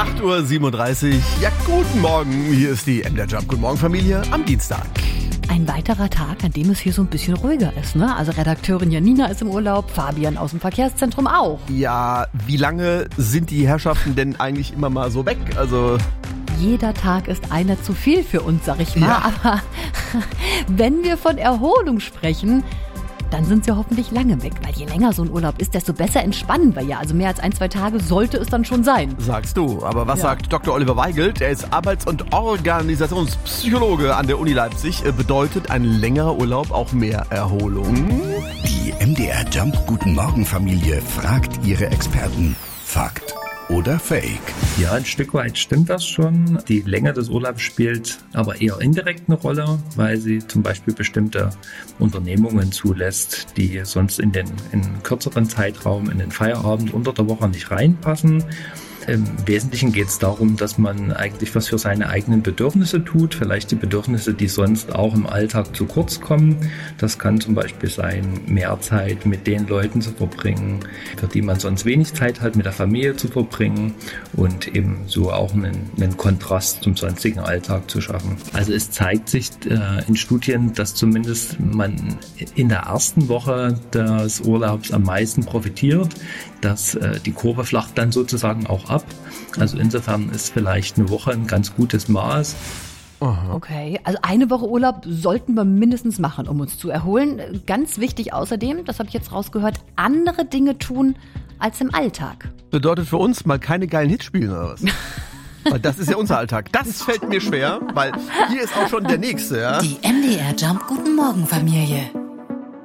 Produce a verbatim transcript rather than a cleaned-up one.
acht Uhr siebenunddreißig. Ja, guten Morgen. Hier ist die M D R Jump. Guten Morgen, Familie, am Dienstag. Ein weiterer Tag, an dem es hier so ein bisschen ruhiger ist, ne? Also Redakteurin Janina ist im Urlaub, Fabian aus dem Verkehrszentrum auch. Ja, wie lange sind die Herrschaften denn eigentlich immer mal so weg? Also... Jeder Tag ist einer zu viel für uns, sag ich mal. Ja. Aber wenn wir von Erholung sprechen, dann sind sie hoffentlich lange weg. Weil je länger so ein Urlaub ist, desto besser entspannen wir ja. Also mehr als ein, zwei Tage sollte es dann schon sein. Sagst du. Aber was Ja. sagt Doktor Oliver Weigelt? Er ist Arbeits- und Organisationspsychologe an der Uni Leipzig. Bedeutet ein längerer Urlaub auch mehr Erholung? Die M D R Jump Guten Morgen Familie fragt ihre Experten. Fakt oder Fake? Ja, ein Stück weit stimmt das schon. Die Länge des Urlaubs spielt aber eher indirekt eine Rolle, weil sie zum Beispiel bestimmte Unternehmungen zulässt, die sonst in den in einen kürzeren Zeitraum, in den Feierabend unter der Woche nicht reinpassen. Im Wesentlichen geht es darum, dass man eigentlich was für seine eigenen Bedürfnisse tut, vielleicht die Bedürfnisse, die sonst auch im Alltag zu kurz kommen. Das kann zum Beispiel sein, mehr Zeit mit den Leuten zu verbringen, für die man sonst wenig Zeit hat, mit der Familie zu verbringen und eben so auch einen, einen Kontrast zum sonstigen Alltag zu schaffen. Also es zeigt sich äh, in Studien, dass zumindest man in der ersten Woche des Urlaubs am meisten profitiert, dass äh, die Kurve flacht dann sozusagen auch ab. Also insofern ist vielleicht eine Woche ein ganz gutes Maß. Okay, also eine Woche Urlaub sollten wir mindestens machen, um uns zu erholen. Ganz wichtig außerdem, das habe ich jetzt rausgehört, andere Dinge tun als im Alltag. Bedeutet für uns mal keine geilen Hits spielen oder was? Weil das ist ja unser Alltag. Das fällt mir schwer, weil hier ist auch schon der Nächste. Ja? Die M D R Jump Guten Morgen Familie.